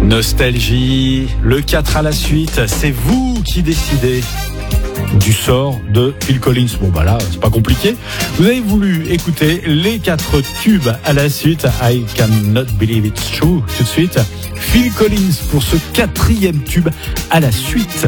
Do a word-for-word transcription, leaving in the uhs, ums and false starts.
Nostalgie, le quatre à la suite, c'est vous qui décidez du sort de Phil Collins. Bon bah là, c'est pas compliqué. Vous avez voulu écouter les quatre tubes à la suite. I Cannot Believe It's True tout de suite. Phil Collins pour ce quatrième tube à la suite.